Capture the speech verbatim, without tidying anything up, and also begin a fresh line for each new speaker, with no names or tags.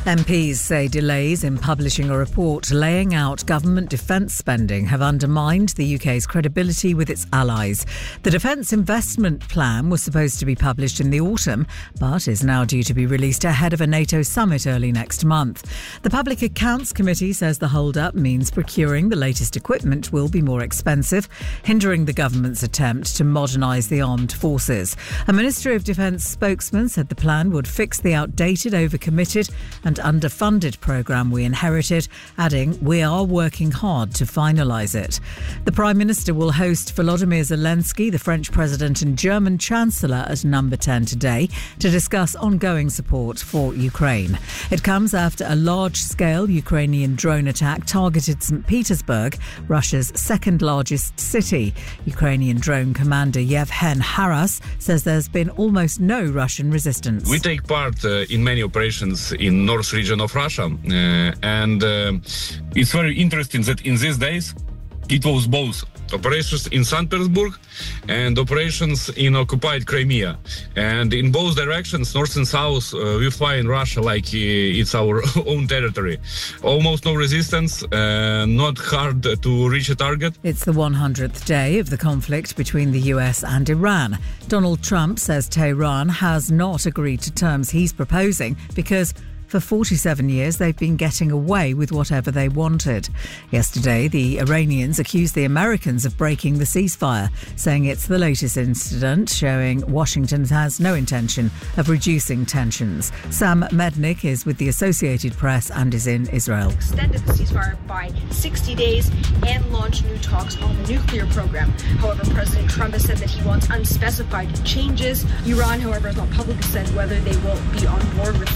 M Ps say delays in publishing a report laying out government defence spending have undermined the U K's credibility with its allies. The Defence Investment Plan was supposed to be published in the autumn, but is now due to be released ahead of a NATO summit early next month. The Public Accounts Committee says the hold-up means procuring the latest equipment will be more expensive, hindering the government's attempt to modernise the armed forces. A Ministry of Defence spokesman said the plan would fix the outdated, overcommitted and underfunded programme we inherited, adding, "We are working hard to finalise it." The Prime Minister will host Volodymyr Zelensky, the French President and German Chancellor, at Number ten today to discuss ongoing support for Ukraine. It comes after a large-scale Ukrainian drone attack targeted Saint Petersburg, Russia's second-largest city. Ukrainian drone commander Yevhen Haras says there's been almost no Russian resistance.
We take part uh, in many operations in north region of Russia, uh, and uh, it's very interesting that in these days it was both operations in Saint Petersburg and operations in occupied Crimea, and in both directions, north and south, uh, we fly in Russia like uh, it's our own territory. Almost no resistance, uh, not hard to reach a target.
It's the one hundredth day of the conflict between the U S and Iran. Donald Trump says Tehran has not agreed to terms he's proposing because for forty-seven years, they've been getting away with whatever they wanted. Yesterday, the Iranians accused the Americans of breaking the ceasefire, saying it's the latest incident, showing Washington has no intention of reducing tensions. Sam Mednick is with the Associated Press and is in Israel.
Extended the ceasefire by sixty days and launched new talks on the nuclear program. However, President Trump has said that he wants unspecified changes. Iran, however, has not publicly said whether they will be on board with